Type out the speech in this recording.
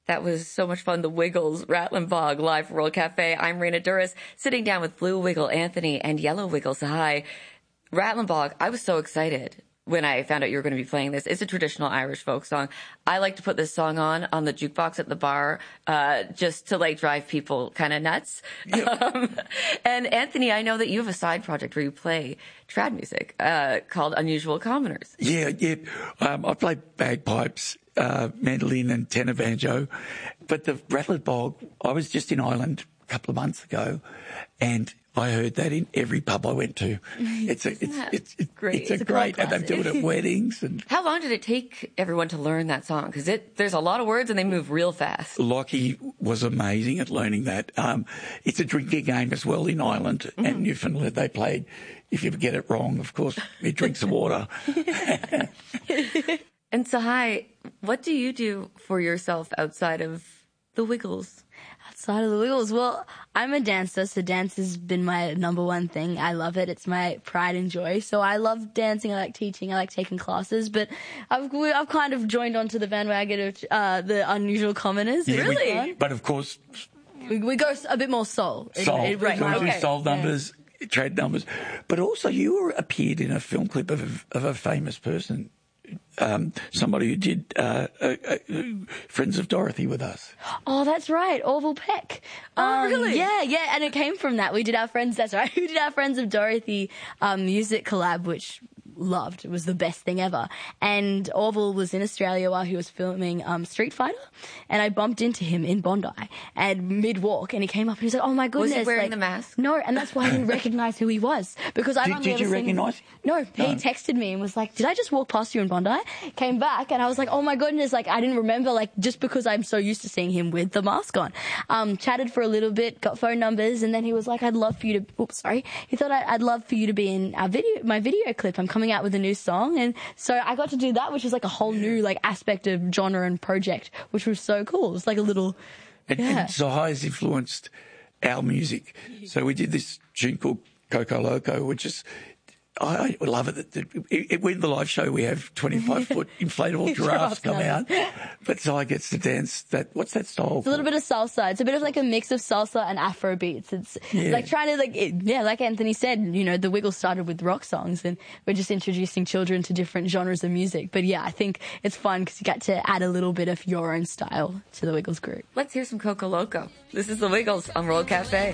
That was so much fun. The Wiggles, Rattling Bog, live World Cafe. I'm Raina Duras, sitting down with Blue Wiggle Anthony and Yellow Wiggle Sahai. Rattling Bog, I was so excited when I found out you were going to be playing this. It's a traditional Irish folk song. I like to put this song on the jukebox at the bar, just to like drive people kind of nuts. Yep. And Anthony, I know that you have a side project where you play trad music, called Unusual Commoners. Yeah. I play bagpipes, mandolin and tenor banjo. But the Rattling Bog, I was just in Ireland a couple of months ago, and I heard that in every pub I went to. It's great. It's great, and they do it at weddings. And how long did it take everyone to learn that song? Because there's a lot of words and they move real fast. Lockie was amazing at learning that. It's a drinking game as well in Ireland and Newfoundland. They played. If you get it wrong, of course, you drink some water. And Sahai, what do you do for yourself outside of the Wiggles? Outside of the Wiggles? Well, I'm a dancer, so dance has been my number one thing. I love it. It's my pride and joy. So I love dancing. I like teaching. I like taking classes. But I've kind of joined onto the bandwagon of the Unusual Commoners. Yeah, really? But of course, we go a bit more soul. Right. Okay. Soul numbers, trad numbers. But also you appeared in a film clip of a famous person. Somebody who did Friends of Dorothy with us. Oh, that's right, Orville Peck. Really? Yeah, and it came from that. We did our Friends of Dorothy music collab, which loved. It was the best thing ever. And Orville was in Australia while he was filming Street Fighter, and I bumped into him in Bondi and mid-walk, and he came up and he said, "Oh my goodness." Was he wearing the mask? No, and that's why I didn't recognise who he was, because I've Did you recognise him? No, he texted me and was like, "Did I just walk past you in Bondi?" Came back and I was like, "Oh my goodness," like I didn't remember, like just because I'm so used to seeing him with the mask on. Chatted for a little bit, got phone numbers, and then he was like, "I'd love for you to," he thought I'd love for you to be in my video clip. I'm coming out with a new song. And so I got to do that, which was like a whole new like aspect of genre and project, which was so cool. It's like a little, And Sahai has influenced our music. So we did this tune called Coco Loco, which is, I love it. When the live show, we have 25-foot inflatable giraffes come out. But Sahai gets to dance that. What's that style? It's a little bit of salsa. It's a bit of like a mix of salsa and Afro beats. It's like trying to like Anthony said, the Wiggles started with rock songs, and we're just introducing children to different genres of music. But yeah, I think it's fun because you get to add a little bit of your own style to the Wiggles group. Let's hear some Coco Loco. This is the Wiggles on World Cafe.